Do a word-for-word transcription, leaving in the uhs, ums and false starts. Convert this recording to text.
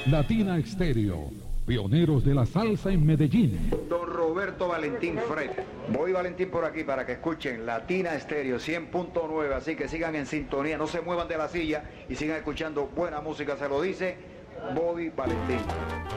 Latina Estéreo, pioneros de la salsa en Medellín. Don Roberto Valentín Fred. Voy Valentín por aquí para que escuchen Latina Estéreo cien punto nueve, así que sigan en sintonía, no se muevan de la silla y sigan escuchando buena música, se lo dice Bobby Valentín.